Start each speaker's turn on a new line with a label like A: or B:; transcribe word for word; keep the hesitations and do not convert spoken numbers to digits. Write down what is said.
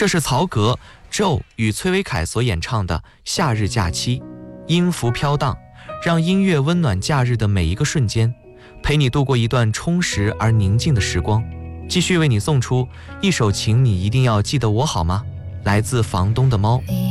A: 这是曹格、宙与崔维凯所演唱的《夏日假期》，音符飘荡，让音乐温暖假日的每一个瞬间，陪你度过一段充实而宁静的时光。继续为你送出一首《请你一定要记得我好吗》，来自房东的猫。